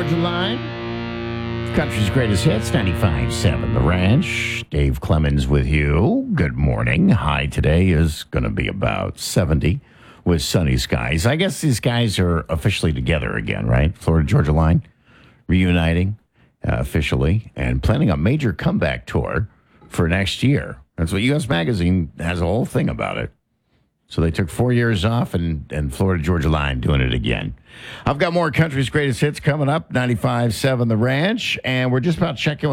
Georgia Line. Country's greatest hits, 95.7 The Ranch. Dave Clemens with you. Good morning. High today is going to be about 70 with sunny skies. I guess these guys are officially together again, right? Florida Georgia Line reuniting officially and planning a major comeback tour for next year. That's what U.S. Magazine has a whole thing about it. So they took 4 years off, and Florida Georgia Line doing it again. I've got more country's greatest hits coming up, 95.7 The Ranch, and we're just about to check in with